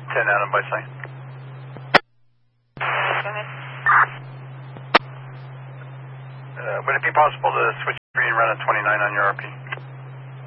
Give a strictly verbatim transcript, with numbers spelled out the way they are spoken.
ten Adam by sign. Go ahead. Uh, would it be possible to switch green, run at twenty-nine on your R P?